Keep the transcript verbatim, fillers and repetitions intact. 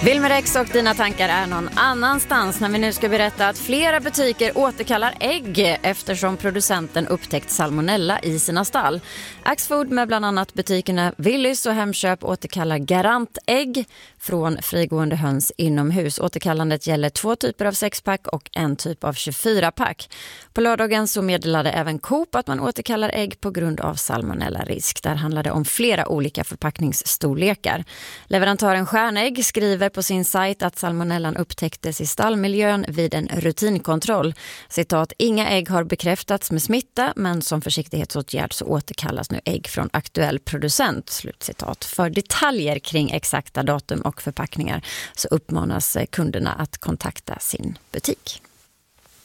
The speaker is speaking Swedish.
Wilmerex och dina tankar är någon annanstans när vi nu ska berätta att flera butiker återkallar ägg eftersom producenten upptäckt salmonella i sina stall. Axfood med bland annat butikerna Willys och Hemköp återkallar garantägg från frigående höns inomhus. Återkallandet gäller två typer av sexpack och en typ av tjugofyra-pack. På lördagen så meddelade även Coop att man återkallar ägg på grund av salmonella-risk. Där handlar det om flera olika förpackningsstorlekar. Leverantören Stjärnägg skriver på sin sajt att salmonellan upptäcktes i stallmiljön vid en rutinkontroll. Citat, inga ägg har bekräftats med smitta, men som försiktighetsåtgärd så återkallas nu ägg från aktuell producent. Slutcitat. För detaljer kring exakta datum och förpackningar så uppmanas kunderna att kontakta sin butik.